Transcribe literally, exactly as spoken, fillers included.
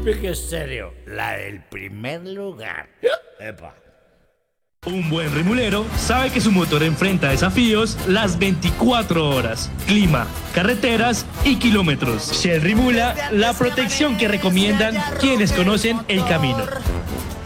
Pique Estéreo, la del primer lugar. Epa. Un buen rimulero sabe que su motor enfrenta desafíos las veinticuatro horas, clima, carreteras y kilómetros. Shell Rimula, la protección que recomiendan quienes conocen el camino.